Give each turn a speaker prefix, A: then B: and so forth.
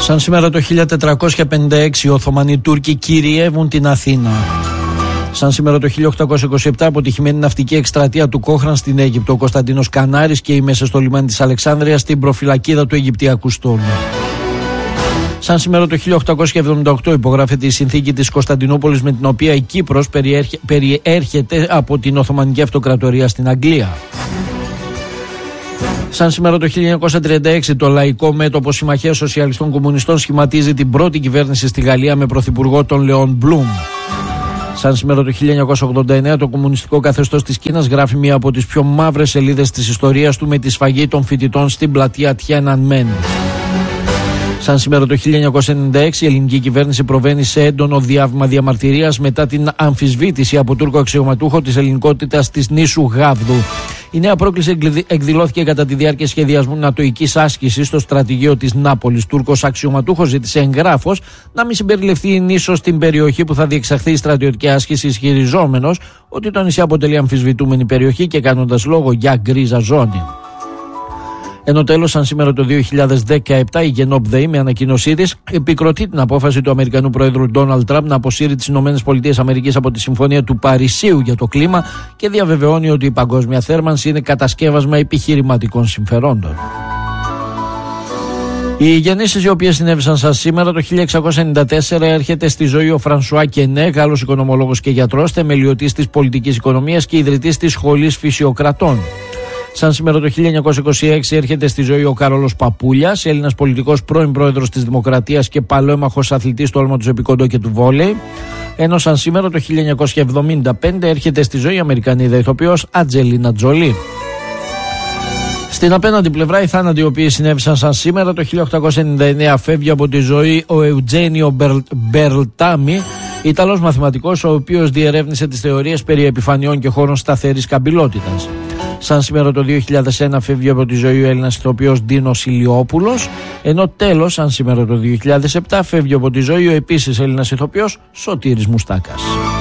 A: Σαν σήμερα το 1456 οι Οθωμανοί Τούρκοι κυριεύουν την Αθήνα. Σαν σήμερα το 1827 αποτυχημένη ναυτική εκστρατεία του Κόχραν στην Αίγυπτο, ο Κωνσταντίνος Κανάρης και οι μέσα στο λιμάνι της Αλεξάνδρειας στην προφυλακίδα του Αιγυπτιακού στόλου. Σαν σήμερα το 1878 υπογράφεται η συνθήκη της Κωνσταντινούπολης με την οποία η Κύπρος περιέρχεται από την Οθωμανική Αυτοκρατορία στην Αγγλία. Σαν σήμερα το 1936 το Λαϊκό Μέτωπο Συμμαχία Σοσιαλιστών Κομμουνιστών σχηματίζει την πρώτη κυβέρνηση στη Γαλλία με πρωθυπουργό τον Λεόν Μπλουμ. Σαν σήμερα το 1989 το κομμουνιστικό καθεστώς της Κίνας γράφει μία από τις πιο μαύρες σελίδες της ιστορίας του με τη σφαγή των φοιτητών στην πλατεία Τιένανμεν. Σαν σήμερα το 1996 η ελληνική κυβέρνηση προβαίνει σε έντονο διάβημα διαμαρτυρίας μετά την αμφισβήτηση από Τούρκο αξιωματούχο της ελληνικότητας της νήσου Γάβδου. Η νέα πρόκληση εκδηλώθηκε κατά τη διάρκεια σχεδιασμού νατοικής άσκησης στο στρατηγείο της Νάπολης. Τούρκος αξιωματούχος ζήτησε εγγράφος να μην συμπεριληφθεί η νήσος στην περιοχή που θα διεξαχθεί η στρατιωτική άσκηση, ισχυριζόμενος ότι το νησί αποτελεί αμφισβητούμενη περιοχή και κάνοντας λόγο για γκρίζα ζώνη. Ενώ τέλος, σαν σήμερα το 2017, η Γενόπ ΔΕΗ με ανακοίνωσή της επικροτεί την απόφαση του Αμερικανού Πρόεδρου Ντόναλντ Τραμπ να αποσύρει τις ΗΠΑ από τη Συμφωνία του Παρισίου για το κλίμα και διαβεβαιώνει ότι η παγκόσμια θέρμανση είναι κατασκεύασμα επιχειρηματικών συμφερόντων. Οι γεννήσεις οι οποίες συνέβησαν σαν σήμερα το 1694 έρχεται στη ζωή ο Φρανσουά Κενέ, Γάλλος οικονομολόγος και γιατρός, θεμελιωτής της πολιτικής οικονομίας και ιδρυτής της Σχολής Φυσιοκρατών. Σαν σήμερα το 1926 έρχεται στη ζωή ο Κάρολος Παπούλιας, Έλληνας πολιτικός, πρώην πρόεδρος της Δημοκρατίας και παλαιόμαχος αθλητής του άλματος επικόντο και του βόλεϊ. Ενώ σαν σήμερα το 1975 έρχεται στη ζωή η Αμερικανίδα ηθοποιός Ατζελίνα Τζολί. Στην απέναντι πλευρά οι θάνατοι οι οποίοι συνέβησαν σαν σήμερα το 1899 φεύγει από τη ζωή ο Εουτζένιο Μπερλτάμι, Ιταλός μαθηματικός ο οποίος διερεύνησε τις θεωρίες περί επιφανειών και χώρων σταθερής καμπυλότητας. Σαν σήμερα το 2001 φεύγει από τη ζωή ο Έλληνας ηθοποιός Ντίνος Ηλιόπουλος, ενώ τέλος, σαν σήμερα το 2007 φεύγει από τη ζωή ο επίσης Έλληνας ηθοποιός Σωτήρης Μουστάκας.